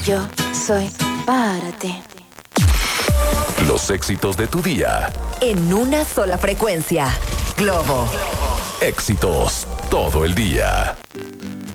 Yo soy para ti. Los éxitos de tu día. En una sola frecuencia. Globo. Éxitos todo el día.